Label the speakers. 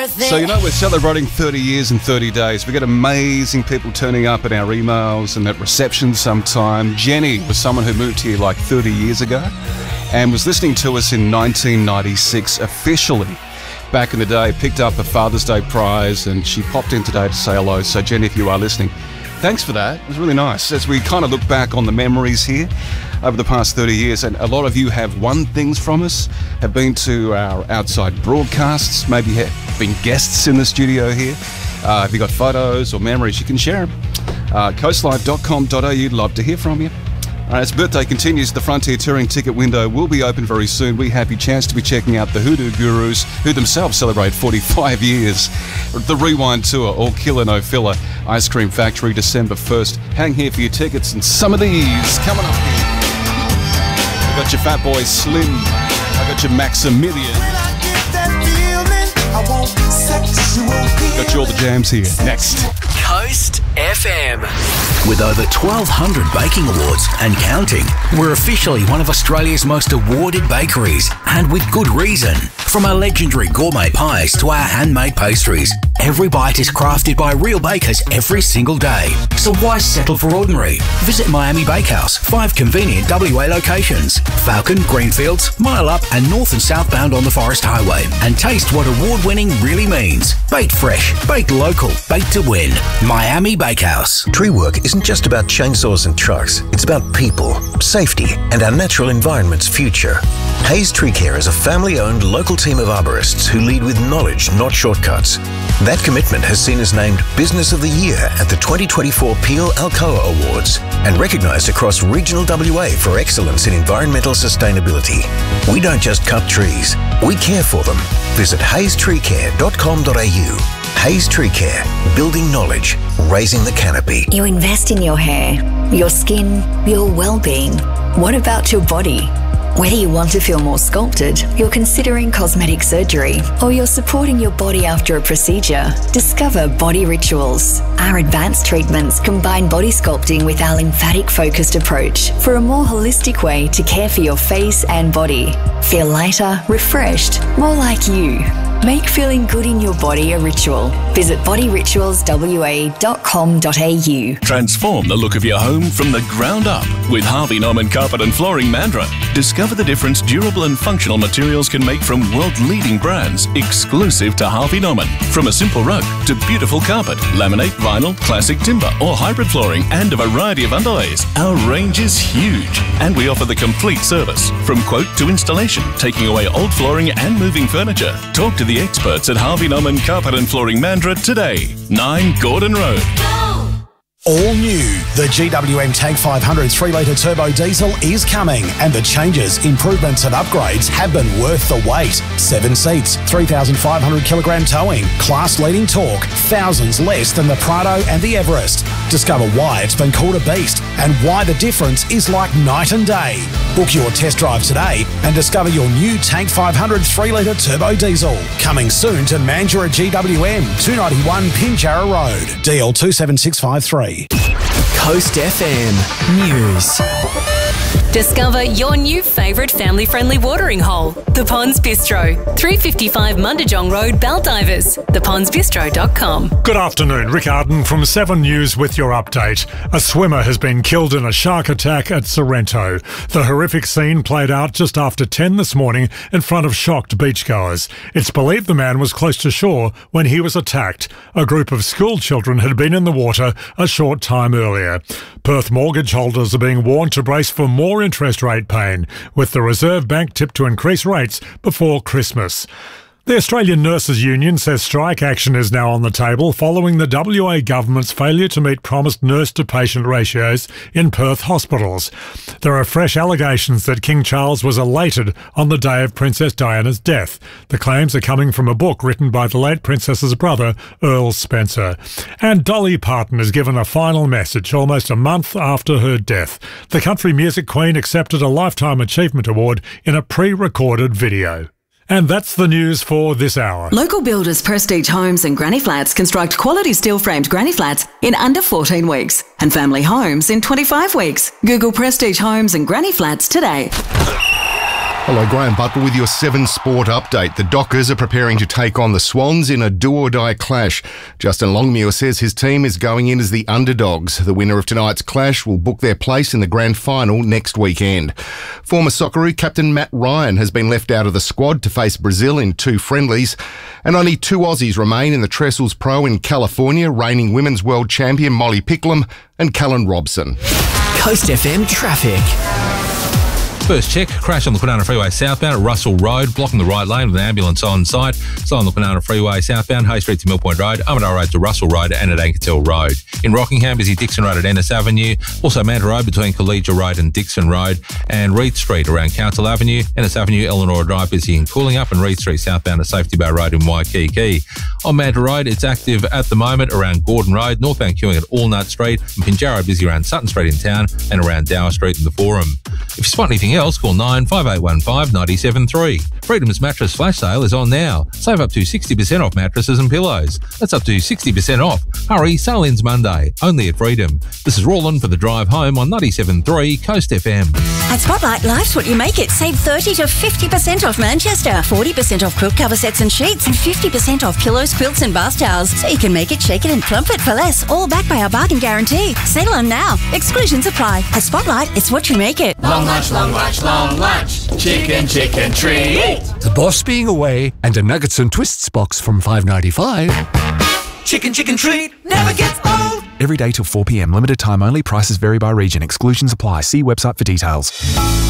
Speaker 1: worth it.
Speaker 2: So, we're celebrating 30 years in 30 days. We get amazing people turning up at our emails and at reception sometime. Jenny was someone who moved here like 30 years ago and was listening to us in 1996 officially. Back in the day, picked up a Father's Day prize, and she popped in today to say hello. So, Jenny, if you are listening, thanks for that. It was really nice. As we kind of look back on the memories here over the past 30 years, and a lot of you have won things from us, have been to our outside broadcasts, maybe have been guests in the studio here. If you've got photos or memories, you can share them. Coastlife.com.au, love to hear from you. As birthday continues, the Frontier Touring ticket window will be open very soon. We have your chance to be checking out the Hoodoo Gurus, who themselves celebrate 45 years. The Rewind Tour, All Killer No Filler, Ice Cream Factory, December 1st. Hang here for your tickets, and some of these coming up here. I got your Fat Boy Slim. I got your Maximilian. Got you all the jams here. Next.
Speaker 3: Coast FM. With over 1,200 baking awards and counting, we're officially one of Australia's most awarded bakeries, and with good reason. From our legendary gourmet pies to our handmade pastries, every bite is crafted by real bakers every single day. So why settle for ordinary? Visit Miami Bakehouse, 5 convenient WA locations: Falcon, Greenfields, Mile Up and north and southbound on the Forest Highway, and taste what award-winning really means. Baked fresh, baked local, baked to win. Miami Bakehouse.
Speaker 4: Tree work isn't just about chainsaws and trucks. It's about people, safety, and our natural environment's future. Hayes Tree Care is a family-owned local team of arborists who lead with knowledge, not shortcuts. That commitment has seen us named Business of the Year at the 2024 Peel Alcoa Awards and recognised across regional WA for excellence in environmental sustainability. We don't just cut trees, we care for them. Visit hazetreecare.com.au. Hayes Tree Care, building knowledge, raising the canopy.
Speaker 5: You invest in your hair, your skin, your well-being. What about your body? Whether you want to feel more sculpted, you're considering cosmetic surgery, or you're supporting your body after a procedure, discover Body Rituals. Our advanced treatments combine body sculpting with our lymphatic-focused approach for a more holistic way to care for your face and body. Feel lighter, refreshed, more like you. Make feeling good in your body a ritual. Visit bodyritualswa.com.au.
Speaker 6: Transform the look of your home from the ground up with Harvey Norman Carpet and Flooring Mandurah. Discover the difference durable and functional materials can make from world-leading brands exclusive to Harvey Norman. From a simple rug to beautiful carpet, laminate, vinyl, classic timber or hybrid flooring and a variety of underlays. Our range is huge and we offer the complete service from quote to installation, taking away old flooring and moving furniture. Talk to the experts at Harvey Norman Carpet and Flooring Mandurah today. 9 Gordon Road.
Speaker 7: All new, the GWM Tank 500 3-litre turbo diesel is coming, and the changes, improvements and upgrades have been worth the wait. 7 seats, 3,500 kilogram towing, class-leading torque, thousands less than the Prado and the Everest. Discover why it's been called a beast and why the difference is like night and day. Book your test drive today and discover your new Tank 500 3-litre turbo diesel. Coming soon to Mandurah GWM, 291 Pinjarra Road, DL 27653.
Speaker 3: Coast FM News.
Speaker 8: Discover your new favourite family-friendly watering hole, The Ponds Bistro, 355 Mundijong Road, Baldivis, thepondsbistro.com.
Speaker 9: Good afternoon, Rick Arden from 7 News with your update. A swimmer has been killed in a shark attack at Sorrento. The horrific scene played out just after 10 this morning in front of shocked beachgoers. It's believed the man was close to shore when he was attacked. A group of school children had been in the water a short time earlier. Perth mortgage holders are being warned to brace for more interest rate pain, with the Reserve Bank tipped to increase rates before Christmas. The Australian Nurses Union says strike action is now on the table following the WA government's failure to meet promised nurse-to-patient ratios in Perth hospitals. There are fresh allegations that King Charles was elated on the day of Princess Diana's death. The claims are coming from a book written by the late Princess's brother, Earl Spencer. And Dolly Parton is given a final message almost a month after her death. The country music queen accepted a Lifetime Achievement Award in a pre-recorded video. And that's the news for this hour.
Speaker 10: Local builders Prestige Homes and Granny Flats construct quality steel-framed granny flats in under 14 weeks and family homes in 25 weeks. Google Prestige Homes and Granny Flats today.
Speaker 1: Hello, Graham Butler with your 7 Sport update. The Dockers are preparing to take on the Swans in a do-or-die clash. Justin Longmuir says his team is going in as the underdogs. The winner of tonight's clash will book their place in the grand final next weekend. Former Socceroo captain Matt Ryan has been left out of the squad to face Brazil in 2 friendlies. And only 2 Aussies remain in the Trestles Pro in California, reigning women's world champion Molly Picklum and Callan Robson.
Speaker 11: Coast FM traffic.
Speaker 12: First check, crash on the Kwinana Freeway southbound at Russell Road, blocking the right lane with an ambulance on site. So on the Kwinana Freeway southbound, Hay Street to Mill Point Road, Armadale Road to Russell Road and at Anketel Road. In Rockingham, busy Dixon Road at Ennis Avenue, also Manta Road between Collegia Road and Dixon Road, and Reed Street around Council Avenue, Ennis Avenue, Eleanor Drive busy in Cooling Up, and Reed Street southbound at Safety Bar Road in Waikiki. On Manta Road, it's active at the moment around Gordon Road, northbound queuing at Allnut Street, and Pinjarra busy around Sutton Street in town and around Dower Street in the Forum. If you spot anything else, call 95815 973. Freedom's mattress flash sale is on now. Save up to 60% off mattresses and pillows. That's up to 60% off. Hurry, sale ends Monday, only at Freedom. This is Roland for the drive home on 97.3 Coast FM.
Speaker 13: At Spotlight, life's what you make it. Save 30 to 50% off Manchester, 40% off quilt cover sets and sheets, and 50% off pillows, quilts and bath towels. So you can make it, shake it and plump it for less, all backed by our bargain guarantee. Sale on now. Exclusions apply. At Spotlight, it's what you make it.
Speaker 14: Long lunch, long lunch, long lunch. Chicken, chicken treat.
Speaker 15: The boss being away and a nuggets and twists box from $5.95.
Speaker 14: Chicken, chicken treat never gets old.
Speaker 16: Every day till 4 p.m. Limited time only. Prices vary by region. Exclusions apply. See website for details.